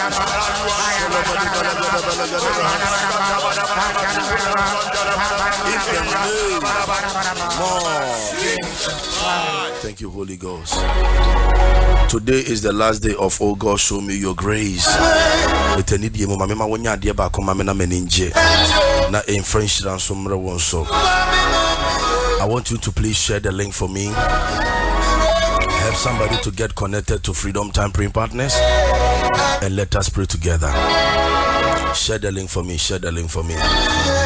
Thank you, Holy Ghost. Today is the last day of Oh God, show me your grace. I want you to please share the link for me. Help somebody to get connected to Freedom Time Praying Partners, and let us pray together. Share the link for me. Share the link for me.